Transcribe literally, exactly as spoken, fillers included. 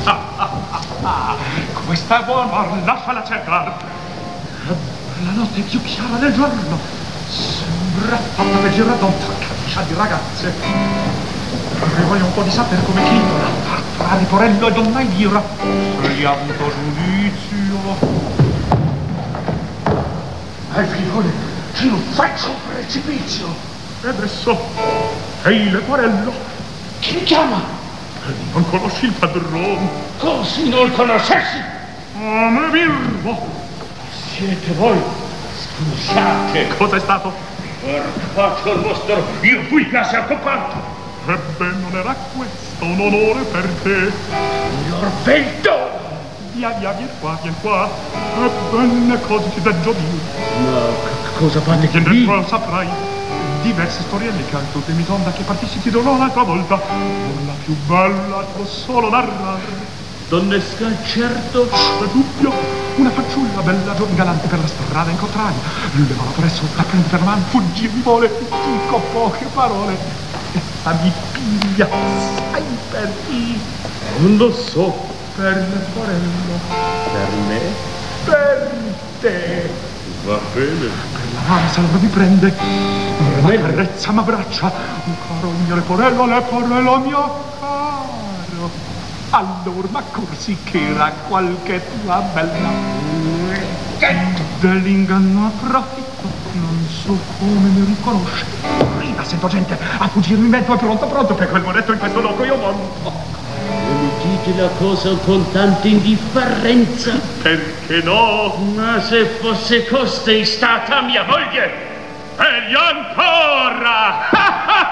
Ah, ah, ah, questa è buona, lasciala cercare. La notte è più chiara del giorno. Sembra fatta per giradonta, caccia di ragazze. E voglio un po' di sapere come titola. Tra Riporello e Donna Elvira. Scegliamo giudizio. Elvira, ci non faccio un precipizio. E adesso, ehi Leporello. Chi mi chiama? Non conosci il padrone? Così non conoscessi? Oh, me birbo. Siete voi? Scusate. Cos'è stato? Faccio il vostro, io fui quasi occupato. Ebbene, non era questo un onore per te. Signor Vento! Via, via, vieni qua, vieni qua. Ebbene, cosa ti devo dire? Ma cosa fate che Vieni lì? dentro, saprai. Diverse storielle che anche mi sonda che partissi ti dirò un'altra volta. Non la più bella, t'ho solo narrare. Donnesca, certo. C'è dubbio. Una fanciulla bella, giovane, galante per la strada incontrai. Levava presso, la prende per mano, fuggì, mi vuole, dico poche parole. Essa mi piglia, sai per chi? Non lo so. Per Leporello. Per me? Per te. Va bene. Per la mano se allora mi prende. Ma carezza, ma braccia. Un caro mio Leporello, Leporello mio caro. Allora, ma corsi che era qualche tua bella. Dell'inganno approfitto, non so come mi riconosce. Prima sento gente a fuggirmi in mezzo, è pronto, pronto, per quel monetto in questo loco io monto. Mi dite la cosa con tanta indifferenza? Perché no? Ma se fosse costei stata mia moglie! Egli ancora!